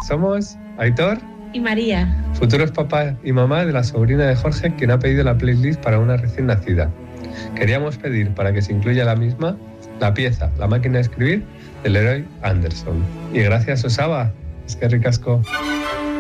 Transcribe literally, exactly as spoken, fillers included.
Somos Aitor y María, futuros papá y mamá de la sobrina de Jorge, quien ha pedido la playlist para una recién nacida. Queríamos pedir para que se incluya la misma la pieza La máquina de escribir de Leroy Anderson. Y gracias, Osaba. Es que ricasco.